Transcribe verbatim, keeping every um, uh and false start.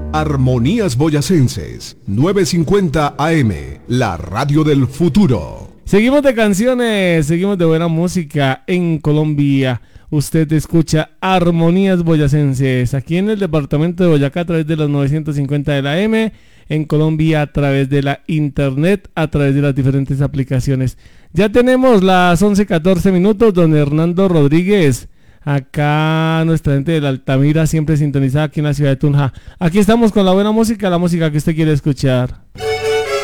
Armonías Boyacenses, novecientos cincuenta A M, la radio del futuro. Seguimos de canciones, seguimos de buena música en Colombia. Usted escucha Armonías Boyacenses aquí en el departamento de Boyacá a través de los novecientos cincuenta de la M, en Colombia a través de la internet, a través de las diferentes aplicaciones. Ya tenemos las once catorce minutos, don Hernando Rodríguez. Acá nuestra gente de la Altamira siempre sintonizada aquí en la ciudad de Tunja. Aquí estamos con la buena música, la música que usted quiere escuchar.